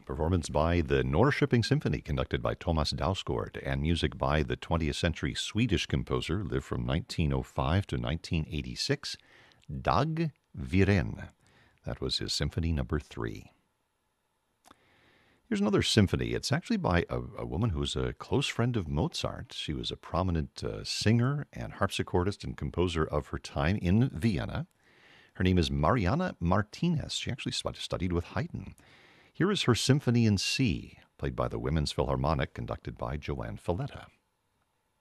Performance by the Norrköping Symphony, conducted by Thomas Dausgaard, and music by the 20th century Swedish composer, lived from 1905 to 1986, Dag Viren. That was his Symphony Number 3. Here's another symphony. It's actually by a woman who was a close friend of Mozart. She was a prominent singer and harpsichordist and composer of her time in Vienna. Her name is Mariana Martinez. She actually studied with Haydn. Here is her Symphony in C, played by the Women's Philharmonic, conducted by Joanne Falletta.